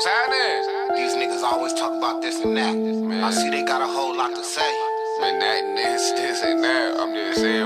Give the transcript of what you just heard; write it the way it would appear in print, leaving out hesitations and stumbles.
What's happening? These niggas always talk about this and that. Man. I see they got a whole lot to say. Man, that and this and that. I'm just saying.